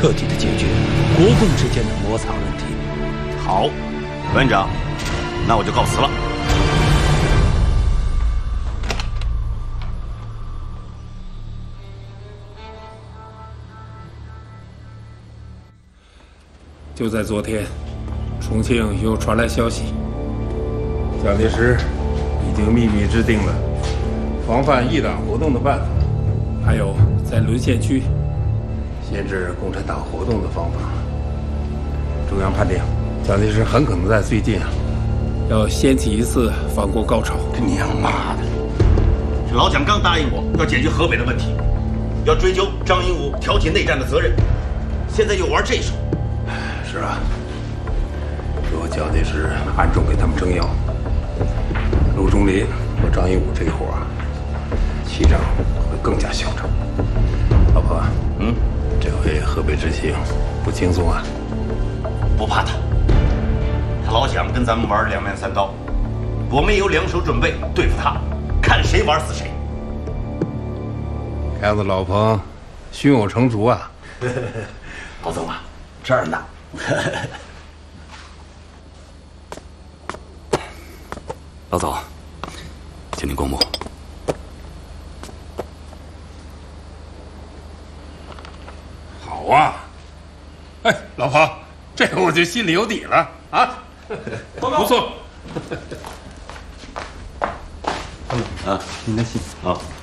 彻底的解决国共之间的摩擦问题。 好，委员长，那我就告辞了。 就在昨天，重庆又传来消息，蒋介石已经秘密制定了防范异党活动的办法，还有在沦陷区限制共产党活动的方法。中央判定，蒋介石很可能在最近要掀起一次反攻高潮。 这娘妈的！这老蒋刚答应我要解决河北的问题，要追究张英武挑起内战的责任，现在又玩这手。 是啊，说蒋介石暗中给他们撑腰，陆中林和张英武这一伙气场会更加嚣张。老婆，这回河北之行不轻松啊。 不怕他，他老蒋跟咱们玩两面三刀，我们也有两手准备对付他，看谁玩死谁。 看样子老彭胸有成竹啊。 老总啊，这儿呢。 老总，请您过目。 好啊，哎，老彭，这个我就心里有底了啊。不错。 啊，您的信啊。